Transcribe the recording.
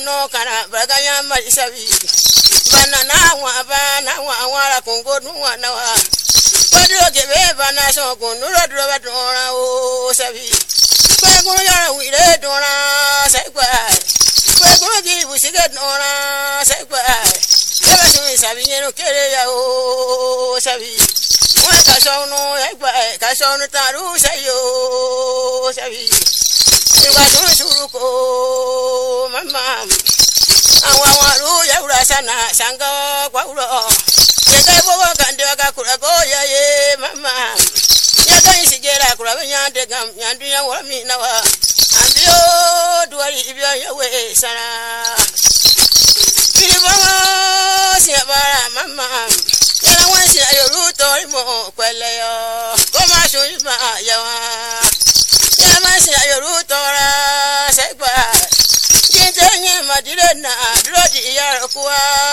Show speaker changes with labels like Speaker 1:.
Speaker 1: no kana baganya marisabi banana wa la kongo nuwa nawa padro gebe bana so kunu rodro badora o sabi kweguru ya wire dora sai kwa kweguru gi busige dora sai kwa eba sumi sabi nyero kere ya o sabi wa ka so no ai kwa ka so no taru sai yo sabi wa dun suruko mama awawaru ya urasana sanga kwa uro yega bobo kande wakakura go ya ye mama yega isigera kura benyande gam nyandu ya wami nawa ambio duari ibya yawe sana Bibama siabara mama yana wansi ayoru torimo kweleyo koma shunima yawa yana si ayoru tora sekwa Jintenye madirena drodi ya kwa